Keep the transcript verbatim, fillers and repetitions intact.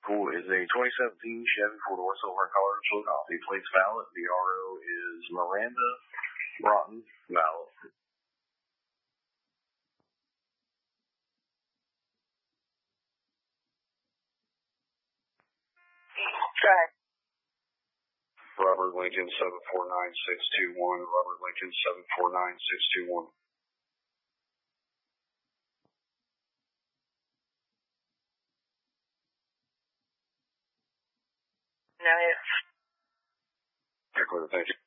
Pool is a twenty seventeen Chevy four-door silver colored full coffee. Plates valid. The R O is Miranda Broughton valid. Okay. Robert Lincoln seven four nine six two one. Robert Lincoln seven four nine six two one. Nice. Clear, thank you.